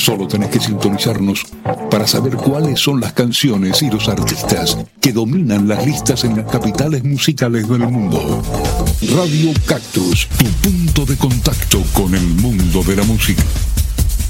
Solo tenés que sintonizarnos para saber cuáles son las canciones y los artistas que dominan las listas en las capitales musicales del mundo. Radio Cactus, tu punto de contacto con el mundo de la música.